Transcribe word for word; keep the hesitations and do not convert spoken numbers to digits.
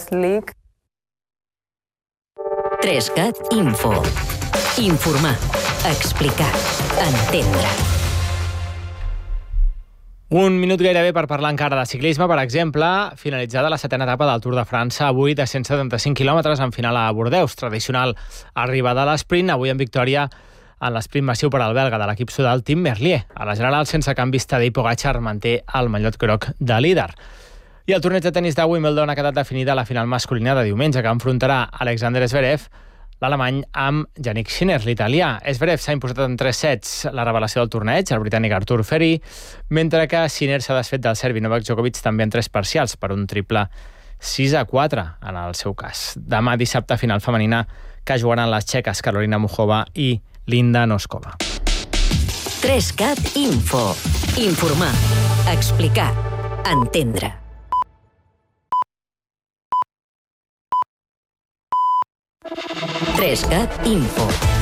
Conference League. tres cat Info. Informar, explicar, entendre. Un minut gairebé per parlar encara de ciclisme. Per exemple, finalitzada la setena etapa del Tour de França, avui de cent setanta-cinc quilòmetres en final a Bordeus. Tradicional arribada a l'esprint, avui en victòria en l'esprint massiu per al belga de l'equip sudal Tim Merlier. A la general, sense canvis, Tadej Pogačar manté el mallot groc de líder. I el torneig de tenis de Wimbledon ha quedat definida la final masculina de diumenge, que enfrontarà Alexander Zverev, l'alemany, amb Yannick Sinner, l'italià. Zverev s'ha imposat en tres sets la revelació del torneig, el britànic Artur Ferry, mentre que Sinner s'ha desfet del serbi Novak Djokovic també en tres parcials, per un triple sis a quatre en el seu cas. Demà dissabte, final femenina, que jugaran les txeques Karolina Muchova i Linda Noskova. tres cat Info. Informar, explicar, entendre. tres cat Info.